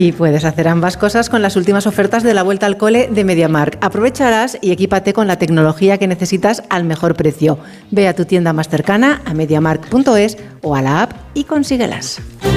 Y puedes hacer ambas cosas con las últimas ofertas de la vuelta al cole de MediaMarkt. Aprovecharás y equípate con la tecnología que necesitas al mejor precio. Ve a tu tienda más cercana, a mediamarkt.es o a la app y consíguelas.